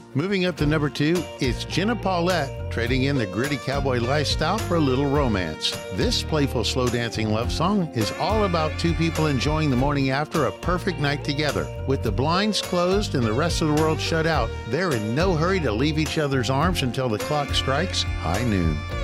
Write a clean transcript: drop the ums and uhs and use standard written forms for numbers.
Moving up to number 2, it's Jenna Paulette, trading in the gritty cowboy lifestyle for a little romance. This playful slow dancing love song is all about two people enjoying the morning after a perfect night together. With the blinds closed and the rest of the world shut out, they're in no hurry to leave each other's arms until the clock strikes high noon.